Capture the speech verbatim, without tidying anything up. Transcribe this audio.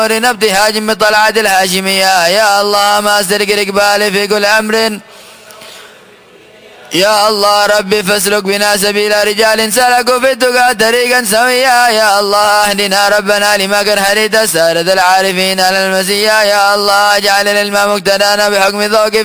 ابتهاج من طلعة الهاشمية. يا الله ما سرق الإقبال في كل أمر. يا الله ربي فاسلك بنا سبيل رجال سلكوا في التقى طريقا سويا. يا الله اهدنا ربنا لما قد هديت سارة العارفين على المسيا. يا الله اجعل العلم مقتدانا بحكم ذوق